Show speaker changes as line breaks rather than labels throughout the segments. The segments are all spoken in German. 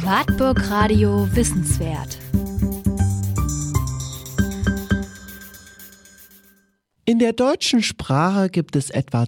Wartburg Radio Wissenswert.
In der deutschen Sprache gibt es etwa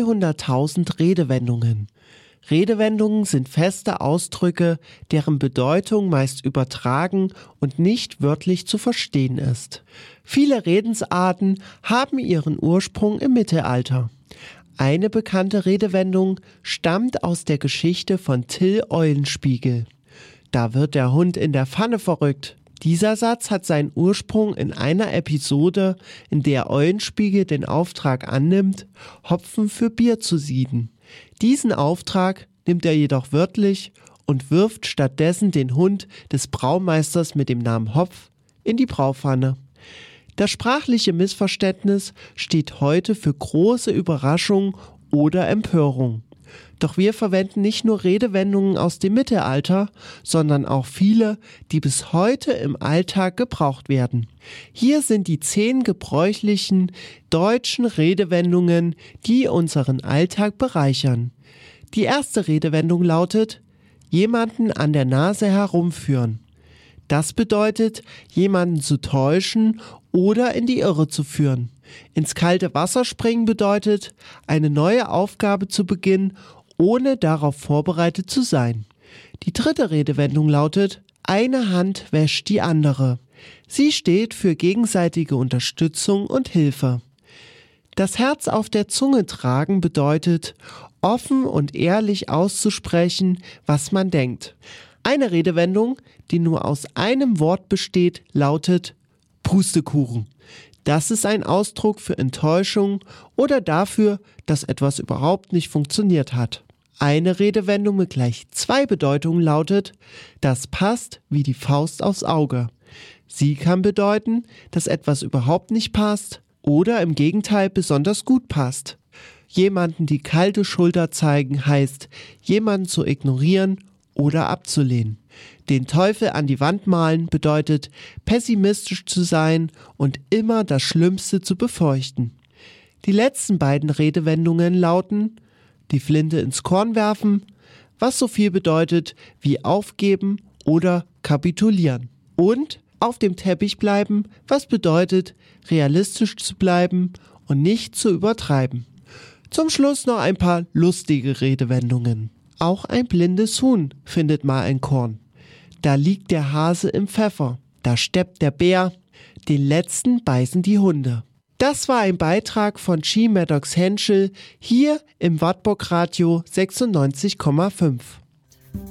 300.000 Redewendungen. Redewendungen sind feste Ausdrücke, deren Bedeutung meist übertragen und nicht wörtlich zu verstehen ist. Viele Redensarten haben ihren Ursprung im Mittelalter. Eine bekannte Redewendung stammt aus der Geschichte von Till Eulenspiegel. Da wird der Hund in der Pfanne verrückt. Dieser Satz hat seinen Ursprung in einer Episode, in der Eulenspiegel den Auftrag annimmt, Hopfen für Bier zu sieden. Diesen Auftrag nimmt er jedoch wörtlich und wirft stattdessen den Hund des Braumeisters mit dem Namen Hopf in die Braupfanne. Das sprachliche Missverständnis steht heute für große Überraschung oder Empörung. Doch wir verwenden nicht nur Redewendungen aus dem Mittelalter, sondern auch viele, die bis heute im Alltag gebraucht werden. Hier sind die 10 gebräuchlichen deutschen Redewendungen, die unseren Alltag bereichern. Die erste Redewendung lautet: jemanden an der Nase herumführen. Das bedeutet, jemanden zu täuschen oder in die Irre zu führen. Ins kalte Wasser springen bedeutet, eine neue Aufgabe zu beginnen, ohne darauf vorbereitet zu sein. Die dritte Redewendung lautet: eine Hand wäscht die andere. Sie steht für gegenseitige Unterstützung und Hilfe. Das Herz auf der Zunge tragen bedeutet, offen und ehrlich auszusprechen, was man denkt. Eine Redewendung, die nur aus einem Wort besteht, lautet Pustekuchen. Das ist ein Ausdruck für Enttäuschung oder dafür, dass etwas überhaupt nicht funktioniert hat. Eine Redewendung mit gleich 2 Bedeutungen lautet: das passt wie die Faust aufs Auge. Sie kann bedeuten, dass etwas überhaupt nicht passt oder im Gegenteil besonders gut passt. Jemanden die kalte Schulter zeigen heißt, jemanden zu ignorieren oder abzulehnen. Den Teufel an die Wand malen bedeutet, pessimistisch zu sein und immer das Schlimmste zu befürchten. Die letzten beiden Redewendungen lauten: die Flinte ins Korn werfen, was so viel bedeutet wie aufgeben oder kapitulieren. Und auf dem Teppich bleiben, was bedeutet, realistisch zu bleiben und nicht zu übertreiben. Zum Schluss noch ein paar lustige Redewendungen. Auch ein blindes Huhn findet mal ein Korn. Da liegt der Hase im Pfeffer, da steppt der Bär, den letzten beißen die Hunde. Das war ein Beitrag von G. Maddox Henschel hier im Wartburg Radio 96,5.